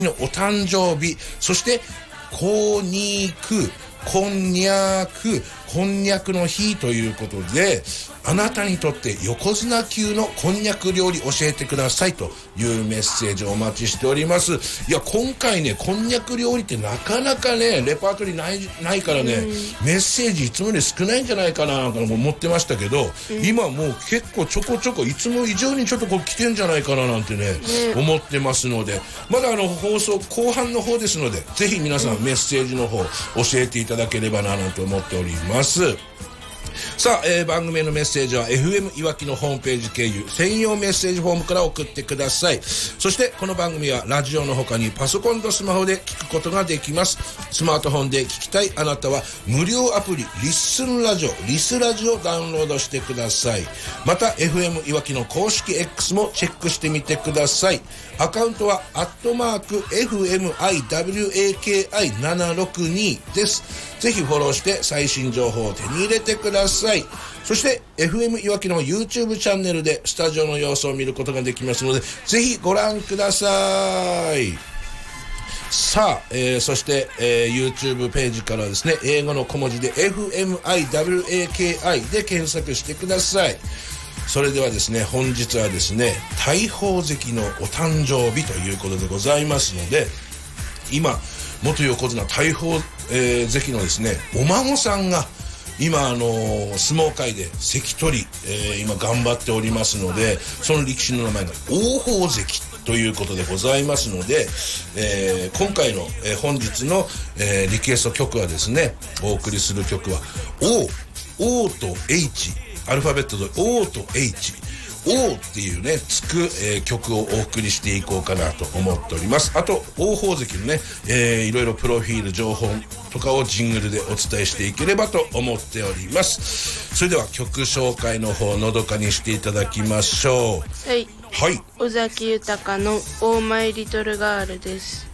のお誕生日、そしてこんにゃくの日ということで、あなたにとって横綱級のこんにゃく料理教えてくださいというメッセージをお待ちしております。いや、今回ね、こんにゃく料理ってなかなかねレパートリーないからね、メッセージいつもより少ないんじゃないかなと思ってましたけど、今もう結構ちょこちょこいつも以上にちょっとこう来てんじゃないかななんてね、思ってますので、まだ放送後半の方ですので、ぜひ皆さんメッセージの方教えていただければななんて思っております。さあ、番組へのメッセージは FM いわきのホームページ経由専用メッセージフォームから送ってください。そしてこの番組はラジオの他にパソコンとスマホで聞くことができます。スマートフォンで聞きたいあなたは無料アプリリスラジオをダウンロードしてください。また FM いわきの公式 X もチェックしてみてください。アカウントは@FMIWAKI762 です。ぜひフォローして最新情報を手に入れてください。そして FM いわきの YouTube チャンネルでスタジオの様子を見ることができますので、ぜひご覧ください。さあ、そして、YouTube ページからですね、英語の小文字で FMIWAKI で検索してください。それではですね、本日はですね、大鵬関のお誕生日ということでございますので、今元横綱大鵬、関のですねお孫さんが今相撲界で関取、今頑張っておりますので、その力士の名前が王鵬関ということでございますので、今回の、本日の、リクエスト曲はですね、お送りする曲は O と H、 アルファベットで O と H、O っていうねつく、曲をお送りしていこうかなと思っております。あと王鵬関のね、いろいろプロフィール情報とかをジングルでお伝えしていければと思っております。それでは曲紹介の方のどかにしていただきましょう。 はい、尾崎豊のオーマイリトルガールです。